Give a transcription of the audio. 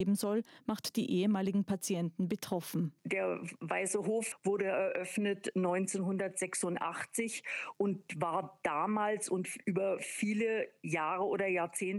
geben soll, macht die ehemaligen Patienten betroffen. Der Weiße Hof wurde eröffnet 1986 und war damals und über viele Jahre oder Jahrzehnte